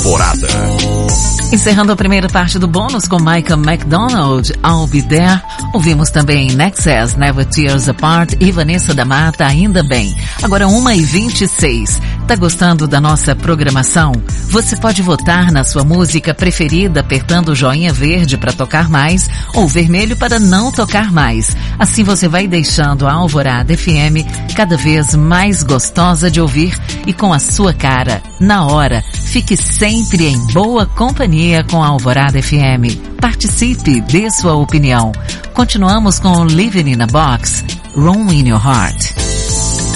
Alvorada. Encerrando a primeira parte do bônus com Michael McDonald, I'll Be There. Ouvimos também Nexus, Never Tears Apart e Vanessa da Mata, Ainda Bem. Agora 1h26. Tá gostando da nossa programação? Você pode votar na sua música preferida apertando o joinha verde para tocar mais ou vermelho para não tocar mais. Assim você vai deixando a Alvorada FM cada vez mais gostosa de ouvir e com a sua cara, na hora. Fique sempre em boa companhia com a Alvorada FM. Participe, dê sua opinião. Continuamos com Living in a Box, Room in Your Heart.